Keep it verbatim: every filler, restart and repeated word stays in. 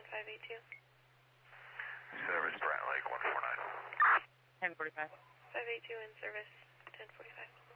five eight two. Service Brant Lake one four nine. ten forty-five. five eight two in service, ten forty-five.